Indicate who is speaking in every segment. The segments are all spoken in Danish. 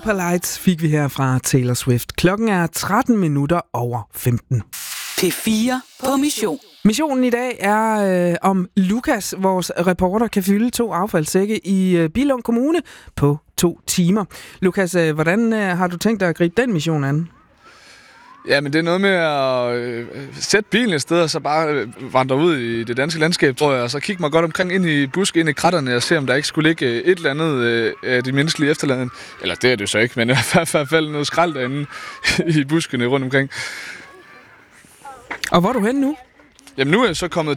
Speaker 1: Superlights fik vi her fra Taylor Swift. Klokken er 13 minutter over 15.
Speaker 2: P4 på mission.
Speaker 1: Missionen i dag er om Lukas, vores reporter, kan fylde 2 affaldssække i Billund Kommune på 2 timer. Lukas, hvordan har du tænkt dig at gribe den mission an?
Speaker 3: Ja, men det er noget med at sætte bilen et sted, og så bare vandre ud i det danske landskab, tror jeg, og så kigge mig godt omkring ind i buske, ind i kratterne, og se, om der ikke skulle ligge et eller andet af de menneskelige efterladen. Eller det er det så ikke, men i hvert fald noget skrald derinde i buskene rundt omkring.
Speaker 1: Og hvor er du henne nu?
Speaker 3: Jamen nu er jeg så kommet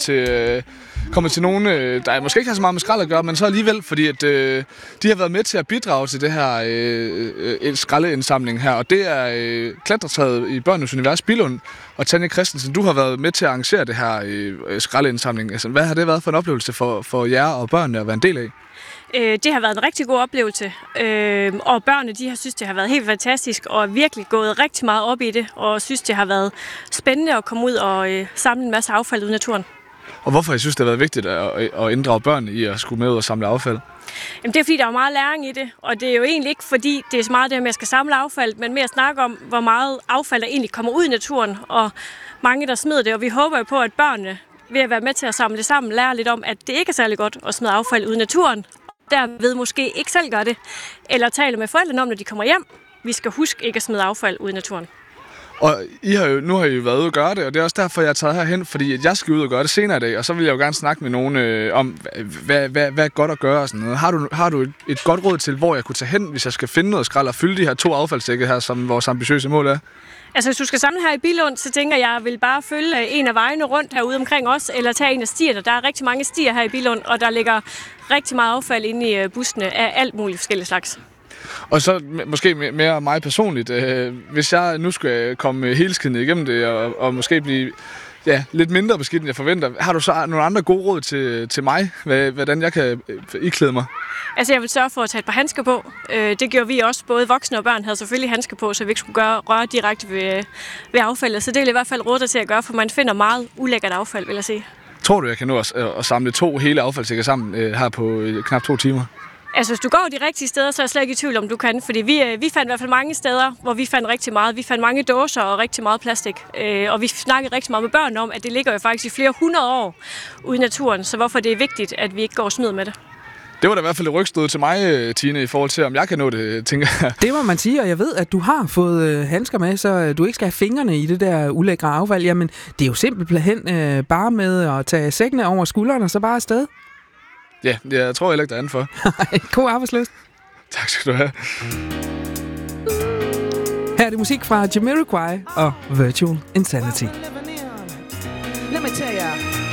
Speaker 3: til nogen, der måske ikke har så meget med skrald at gøre, men så alligevel, fordi at, de har været med til at bidrage til det her skraldeindsamling her, og det er klatretræet i Børnenes Univers Billund, og Tanja Christensen, du har været med til at arrangere det her skraldeindsamling. Altså, hvad har det været for en oplevelse for jer og børnene at være en del af?
Speaker 4: Det har været en rigtig god oplevelse, og børnene de har synes, det har været helt fantastisk, og virkelig gået rigtig meget op i det, og synes, det har været spændende at komme ud og samle en masse affald ud i naturen.
Speaker 3: Og hvorfor I synes, det har været vigtigt at inddrage børnene i at skulle med ud og samle affald?
Speaker 4: Jamen, det er fordi, der er meget læring i det, og det er jo egentlig ikke fordi, det er så meget det, at man skal samle affald, men mere at snakke om, hvor meget affald der egentlig kommer ud i naturen, og mange, der smider det, og vi håber jo på, at børnene ved at være med til at samle det sammen, lærer lidt om, at det ikke er særlig godt at smide affald ud i naturen. Derved måske ikke selv gør det, eller tale med forældrene om, når de kommer hjem. Vi skal huske ikke at smide affald ud i naturen.
Speaker 3: Og nu har I jo været ude og gøre det, og det er også derfor, jeg er taget herhen, fordi at jeg skal ud og gøre det senere i dag, og så vil jeg jo gerne snakke med nogen om, hvad er godt at gøre og sådan noget. Har du et godt råd til, hvor jeg kunne tage hen, hvis jeg skal finde noget skrald og fylde de her 2 affaldssække her, som vores ambitiøse mål er?
Speaker 4: Altså, hvis du skal samle her i Billund, så tænker jeg vil bare følge en af vejene rundt herude omkring os, eller tage en af stierne. Der er rigtig mange stier her i Billund, og der ligger rigtig meget affald inde i bussene af alt muligt forskellige slags.
Speaker 3: Og så måske mere mig personligt, hvis jeg nu skal komme helskidende igennem det, og måske blive lidt mindre beskidt, end jeg forventer, har du så nogle andre gode råd til mig, hvordan jeg kan iklæde mig?
Speaker 4: Altså, jeg vil sørge for at tage et par handsker på. Det gjorde vi også. Både voksne og børn havde selvfølgelig handsker på, så vi ikke skulle røre direkte ved affaldet. Så det vil jeg i hvert fald råde dig til at gøre, for man finder meget ulækkert affald, vil jeg sige. Tror
Speaker 3: du, jeg kan nå at samle 2 hele affaldssækker sammen her på knap 2 timer?
Speaker 4: Altså, hvis du går de rigtige steder, så er jeg slet ikke i tvivl om, du kan. Fordi vi fandt i hvert fald mange steder, hvor vi fandt rigtig meget. Vi fandt mange dåser og rigtig meget plastik. Og vi snakkede rigtig meget med børn om, at det ligger jo faktisk i flere 100 år ude i naturen. Så hvorfor det er vigtigt, at vi ikke går og smider med det.
Speaker 3: Det var da i hvert fald et rygstød til mig, Tine, i forhold til, om jeg kan nå det, tænker jeg.
Speaker 1: Det må man sige, og jeg ved, at du har fået handsker med, så du ikke skal have fingrene i det der ulækre affald. Jamen, det er jo simpelthen bare med at tage sækkene over skuldrene og så bare afsted.
Speaker 3: Ja, jeg tror heller ikke, der er anden for.
Speaker 1: God arbejdslyst.
Speaker 3: Tak skal du have.
Speaker 1: Her er det musik fra Jamiroquai og Virtual Insanity.
Speaker 5: Let me tell you.